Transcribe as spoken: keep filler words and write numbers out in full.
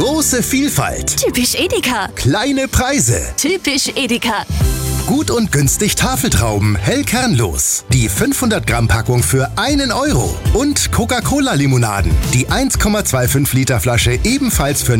Große Vielfalt. Typisch Edeka. Kleine Preise. Typisch Edeka. Gut und günstig Tafeltrauben, hell kernlos. Die fünfhundert Gramm Packung für einen Euro. Und Coca-Cola Limonaden. Die eins Komma fünfundzwanzig Liter Flasche ebenfalls für